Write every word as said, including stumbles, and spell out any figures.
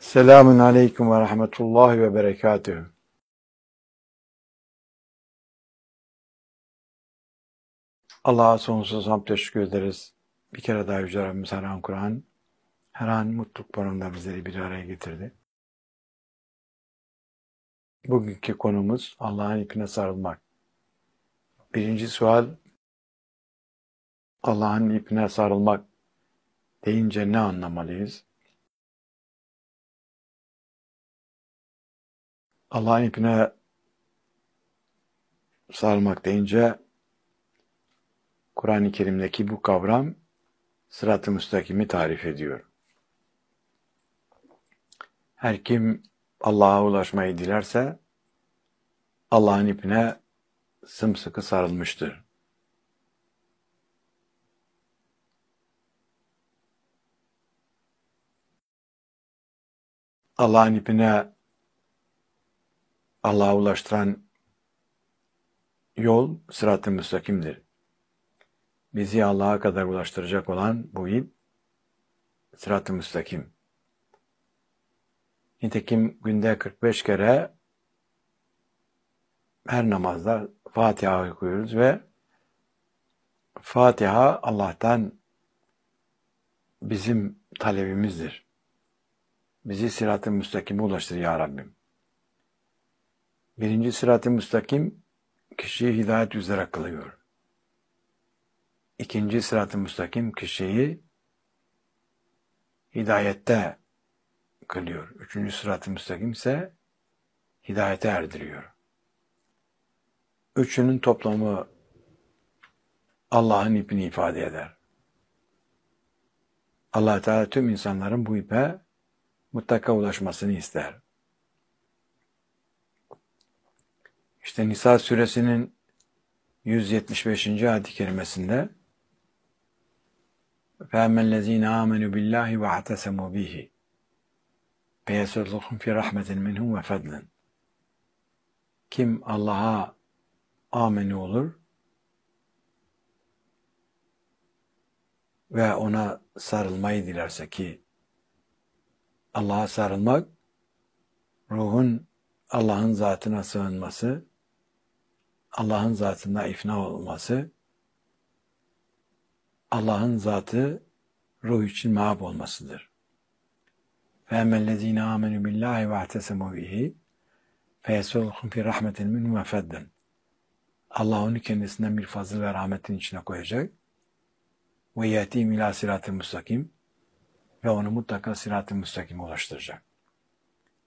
Selamun aleyküm ve rahmetullahi ve berekatühü. Allah'a sonsuz hamd teşekkür ederiz. Bir kere daha Yüce Rabbimiz her an Kur'an, her an mutluluk barında bizleri bir araya getirdi. Bugünkü konumuz Allah'ın ipine sarılmak. Birinci sual, Allah'ın ipine sarılmak deyince ne anlamalıyız? Allah'ın ipine sarılmak deyince Kur'an-ı Kerim'deki bu kavram sırat-ı müstakimi tarif ediyor. Her kim Allah'a ulaşmayı dilerse Allah'ın ipine sımsıkı sarılmıştır. Allah'ın ipine Allah'a ulaştıran yol sırat-ı müstakimdir. Bizi Allah'a kadar ulaştıracak olan bu ip sırat-ı müstakim. Nitekim günde kırk beş kere her namazda Fatiha okuyoruz ve Fatiha Allah'tan bizim talebimizdir. Bizi sırat-ı müstakime ulaştır ya Rabbim. Birinci sırat-ı müstakim kişiyi hidayet üzere kılıyor. İkinci sırat-ı müstakim kişiyi hidayette kılıyor. Üçüncü sırat-ı müstakim ise hidayete erdiriyor. Üçünün toplamı Allah'ın ipini ifade eder. Allah Teala tüm insanların bu ipe mutlaka ulaşmasını ister. İşte Nisa suresinin yüz yetmiş beşinci ayet-i kerimesinde فَاَمَّا الَّذ۪ينَ آمَنُوا بِاللّٰهِ وَاعْتَسَمُوا بِهِ فَيَسُرْلُهُمْ فِي رَحْمَةٍ مِنْهُ وَفَضْلٍ. Kim Allah'a ameni olur ve ona sarılmayı dilerse, ki Allah'a sarılmak, ruhun Allah'ın zatına sığınması, Allah'ın zatına ifna olması, Allah'ın zatı ruh için mağab olmasıdır. فَاَمَّا الَّذ۪ينَ آمَنُوا بِاللّٰهِ وَاعْتَسَمُوا بِهِ فَيَسُرْلُهُمْ فِي رَحْمَةٍ مِنْهُ وَفَضْلٍ. Allah onu kendisinden bir fazıl ve rahmetin içine koyacak. Ve yetîm ilâ sirât-ı müstakim ve onu mutlaka sirat-ı müstakime ulaştıracak.